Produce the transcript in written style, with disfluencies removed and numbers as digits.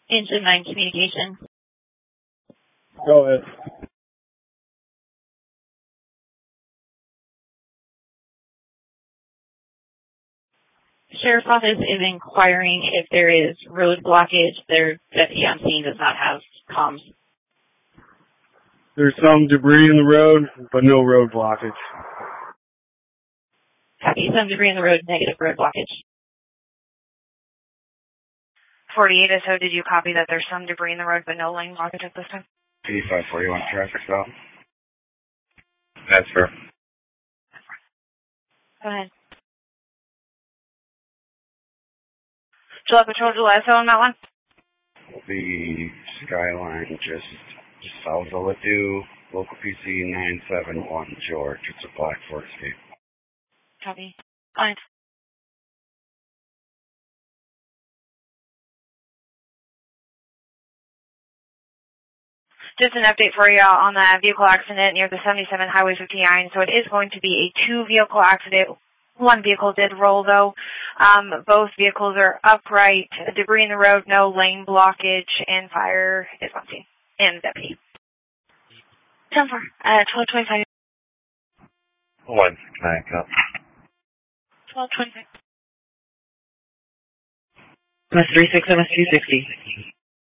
Engine 9 communication. Go ahead. Sheriff's Office is inquiring if there is road blockage. Their deputy on scene does not have comms. There's some debris in the road, but no road blockage. Copy. Some debris in the road, negative road blockage. 48 SO, did you copy that there's some debris in the road but no lane blockage at this time? 8541 traffic stop. That's fair. Go ahead. July Patrol, July SO on that one? The Skyline just south of Ladue, local PC 971 George. It's a black Ford Escape. Copy. Fine. Just an update for you on that vehicle accident near the 77 Highway 59. So it is going to be a 2-vehicle accident. One vehicle did roll, though. Both vehicles are upright. Debris in the road, no lane blockage, and fire is on scene. And deputy. 10-4, 1225. 1, back up. 1225. MS 36, MS 260.